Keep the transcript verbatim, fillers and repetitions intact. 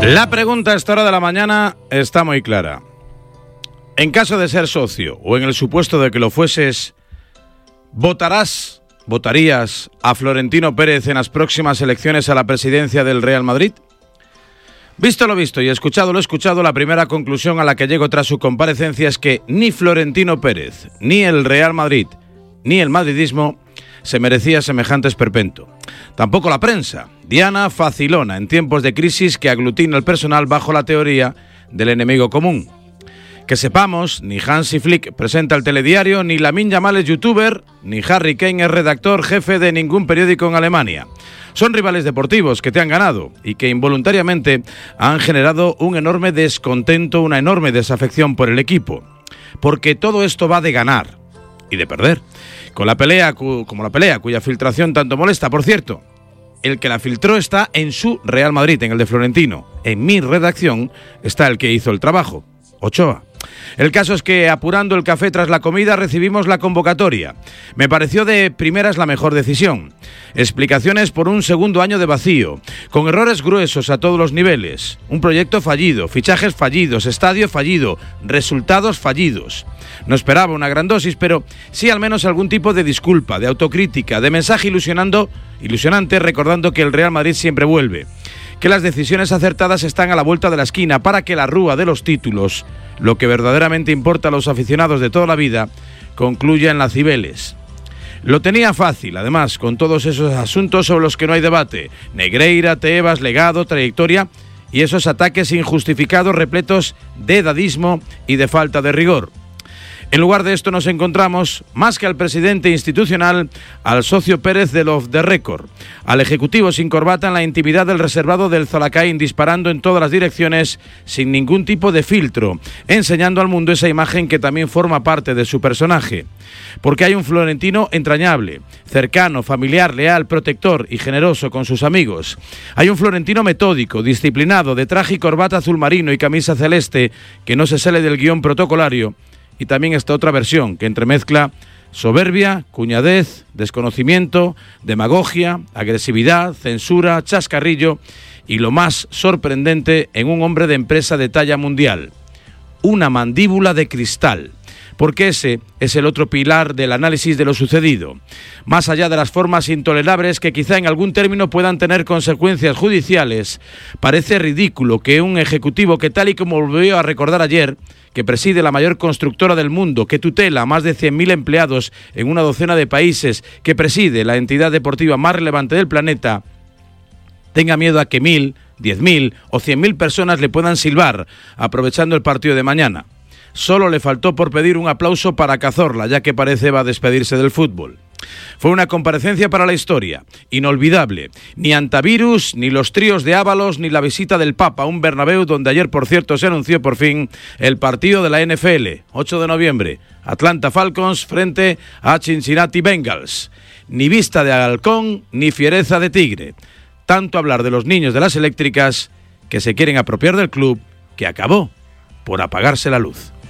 La pregunta a esta hora de la mañana está muy clara. En caso de ser socio, o en el supuesto de que lo fueses, ¿votarás, votarías a Florentino Pérez en las próximas elecciones a la presidencia del Real Madrid? Visto lo visto y escuchado lo escuchado, la primera conclusión a la que llego tras su comparecencia es que ni Florentino Pérez, ni el Real Madrid, ni el madridismo se merecía semejante esperpento. Tampoco la prensa, diana facilona en tiempos de crisis que aglutina el personal bajo la teoría del enemigo común. Que sepamos, ni Hansi Flick presenta el telediario, ni Lamine Yamal es youtuber, ni Harry Kane es redactor jefe de ningún periódico en Alemania. Son rivales deportivos que te han ganado y que involuntariamente han generado un enorme descontento, una enorme desafección por el equipo. Porque todo esto va de ganar y de perder. Con la pelea, como la pelea cuya filtración tanto molesta, por cierto. El que la filtró está en su Real Madrid, en el de Florentino. En mi redacción está el que hizo el trabajo, Ochoa. El caso es que, apurando el café tras la comida, recibimos la convocatoria. Me pareció de primeras la mejor decisión. Explicaciones por un segundo año de vacío, con errores gruesos a todos los niveles. Un proyecto fallido, fichajes fallidos, estadio fallido, resultados fallidos. No esperaba una gran dosis, pero sí al menos algún tipo de disculpa, de autocrítica, de mensaje ilusionando, ilusionante, recordando que el Real Madrid siempre vuelve. Que las decisiones acertadas están a la vuelta de la esquina para que la rúa de los títulos, lo que verdaderamente importa a los aficionados de toda la vida, concluya en las Cibeles. Lo tenía fácil, además, con todos esos asuntos sobre los que no hay debate. Negreira, Tebas, legado, trayectoria y esos ataques injustificados repletos de edadismo y de falta de rigor. En lugar de esto nos encontramos, más que al presidente institucional, al socio Pérez del Off the Record, al ejecutivo sin corbata en la intimidad del reservado del Zalacaín, disparando en todas las direcciones sin ningún tipo de filtro, enseñando al mundo esa imagen que también forma parte de su personaje. Porque hay un Florentino entrañable, cercano, familiar, leal, protector y generoso con sus amigos. Hay un Florentino metódico, disciplinado, de traje y corbata azul marino y camisa celeste, que no se sale del guión protocolario. Y también esta otra versión que entremezcla soberbia, cuñadez, desconocimiento, demagogia, agresividad, censura, chascarrillo y lo más sorprendente en un hombre de empresa de talla mundial. Una mandíbula de cristal. Porque ese es el otro pilar del análisis de lo sucedido. Más allá de las formas intolerables que quizá en algún término puedan tener consecuencias judiciales, parece ridículo que un ejecutivo que, tal y como volvió a recordar ayer, que preside la mayor constructora del mundo, que tutela a más de cien mil empleados en una docena de países, que preside la entidad deportiva más relevante del planeta, tenga miedo a que mil, diez mil o cien mil personas le puedan silbar aprovechando el partido de mañana. Solo le faltó por pedir un aplauso para Cazorla, ya que parece va a despedirse del fútbol. Fue una comparecencia para la historia, inolvidable. Ni antivirus, ni los tríos de Ábalos, ni la visita del Papa a un Bernabéu, donde ayer, por cierto, se anunció por fin el partido de la N F L, ocho de noviembre, Atlanta Falcons frente a Cincinnati Bengals. Ni vista de halcón, ni fiereza de tigre. Tanto hablar de los niños de las eléctricas que se quieren apropiar del club, que acabó por apagarse la luz.